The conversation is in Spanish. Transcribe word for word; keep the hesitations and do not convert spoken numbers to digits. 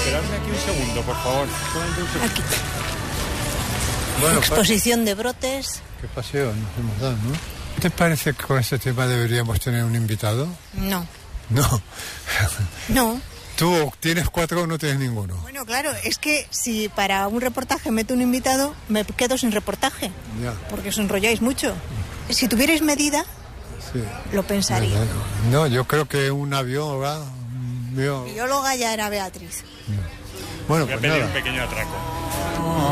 Esperadme aquí un segundo, por favor. Solamente un segundo. Aquí. Bueno, Exposición de brotes. qué paseo nos hemos dado, ¿no? ¿Te parece que con este tema deberíamos tener un invitado? No. No. No. ¿Tú tienes cuatro o no tienes ninguno? Bueno, claro, es que si para un reportaje meto un invitado, me quedo sin reportaje. Ya. Porque os enrolláis mucho. Si tuvierais medida, Sí. lo pensaría. No, yo creo que un avión, ¿verdad? Un avión. Bióloga ya era Beatriz. Bueno, Voy a pues pedir nada. un pequeño atraco.